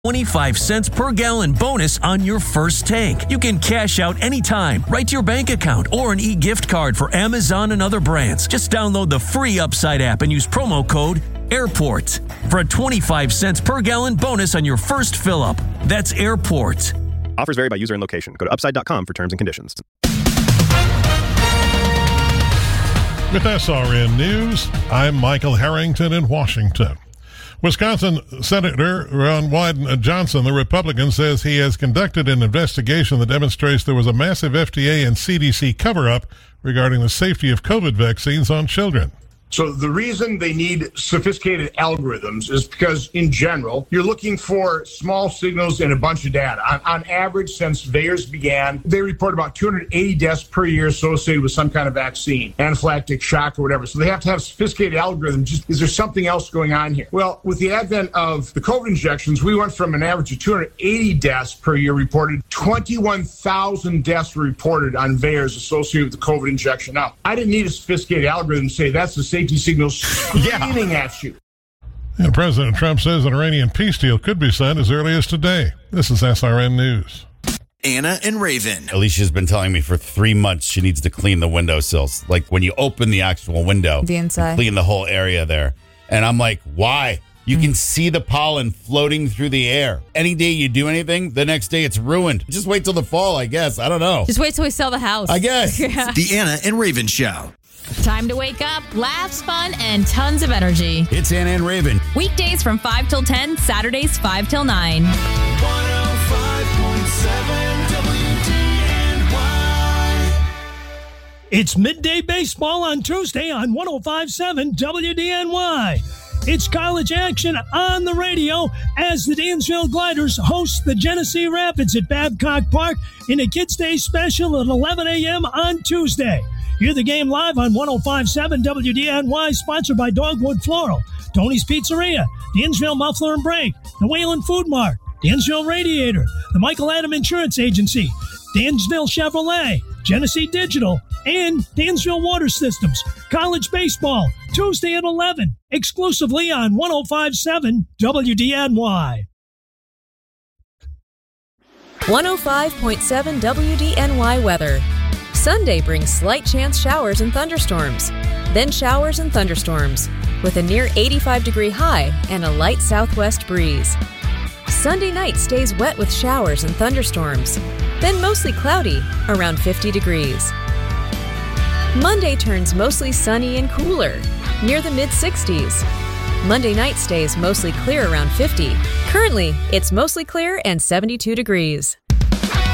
25 cents per gallon bonus on your first tank. You can cash out anytime, right to your bank account, or an e-gift card for Amazon and other brands. Just download the free Upside app and use promo code AIRPORT for a 25 cents per gallon bonus on your first fill-up. That's AIRPORT. Offers vary by user and location. Go to upside.com for terms and conditions. With SRN News, I'm Michael Harrington in Washington. Wisconsin Senator Ron Wyden Johnson, the Republican, says he has conducted an investigation that demonstrates there was a massive FDA and CDC cover-up regarding the safety of COVID vaccines on children. So the reason they need sophisticated algorithms is because, in general, you're looking for small signals and a bunch of data. On average, since VAERS began, they report about 280 deaths per year associated with some kind of vaccine, anaphylactic shock or whatever. So they have to have sophisticated algorithms. Just, is there something else going on here? Well, with the advent of the COVID injections, we went from an average of 280 deaths per year reported. 21,000 deaths were reported on VAERS associated with the COVID injection. Now, I didn't need a sophisticated algorithm to say that's the safety signals screaming at you. And President Trump says an Iranian peace deal could be signed as early as today. This is SRN News. Anna and Raven. Alicia's been telling me for 3 months she needs to clean the windowsills. Like when you open the actual window, the inside, clean the whole area there. And I'm like, why? You can see the pollen floating through the air. Any day you do anything, the next day it's ruined. Just wait till the fall, I guess. I don't know. Just wait till we sell the house. I guess. Yeah. The Anna and Raven Show. Time to wake up, laughs, fun, and tons of energy. It's Anna and Raven. Weekdays from 5 till 10, Saturdays 5 till 9. 105.7 WDNY. It's midday baseball on Tuesday on 105.7 WDNY. It's college action on the radio as the Dansville Gliders host the Genesee Rapids at Babcock Park in a Kids Day special at 11 a.m. on Tuesday. Hear the game live on 105.7 WDNY, sponsored by Dogwood Floral, Tony's Pizzeria, Dansville Muffler and Brake, the Whalen Food Mart, Dansville Radiator, the Michael Adam Insurance Agency, Dansville Chevrolet, Genesee Digital, and Dansville Water Systems. College baseball, Tuesday at 11, exclusively on 105.7 WDNY. 105.7 WDNY weather. Sunday brings slight chance showers and thunderstorms, then showers and thunderstorms, with a near 85-degree high and a light southwest breeze. Sunday night stays wet with showers and thunderstorms, then mostly cloudy, around 50 degrees. Monday turns mostly sunny and cooler, near the mid-60s. Monday night stays mostly clear around 50. Currently, it's mostly clear and 72 degrees.